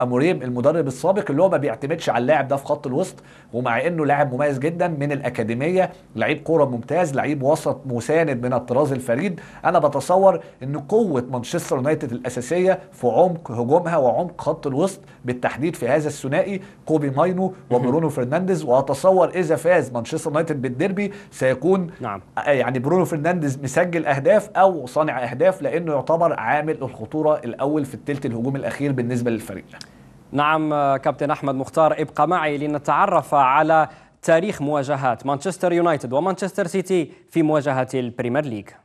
اموريم المدرب السابق، اللي هو ما بيعتمدش على اللاعب ده في خط الوسط، ومع انه لاعب مميز جدا من الاكاديميه، لعيب كوره ممتاز، لعيب وسط مساند من الطراز الفريد. انا بتصور ان قوه مانشستر يونايتد الاساسيه في عمق هجومها وعمق خط الوسط بالتحديد في هذا الثنائي كوبي ماينو وبرونو فرنانديز. واتصور اذا فاز مانشستر يونايتد بالديربي سيكون نعم. يعني برونو فرنانديز مسجل اهداف او صانع اهداف، لانه يعتبر عامل الخطوره الاول في الثلث الهجومي الاخير بالنسبه للفريق. نعم كابتن أحمد مختار، ابقى معي لنتعرف على تاريخ مواجهات مانشستر يونايتد ومانشستر سيتي في مواجهة البريمير ليج.